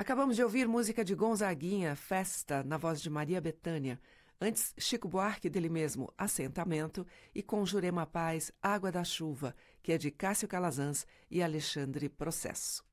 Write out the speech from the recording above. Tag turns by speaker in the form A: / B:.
A: Acabamos de ouvir música de Gonzaguinha, Festa, na voz de Maria Bethânia. Antes, Chico Buarque, dele mesmo, Assentamento, e com Jurema Paz, Água da Chuva, que é de Cássio Calazans e Alexandre Processo.